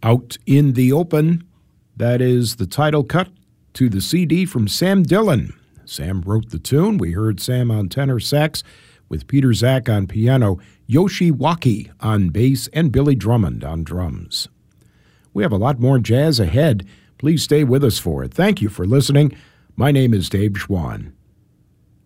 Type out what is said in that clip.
Out in the Open. That is the title cut to the CD from Sam Dillon. Sam wrote the tune. We heard Sam on tenor sax with Peter Zach on piano, Yoshi Waki on bass, and Billy Drummond on drums. We have a lot more jazz ahead. Please stay with us for it. Thank you for listening. My name is Dave Schwann.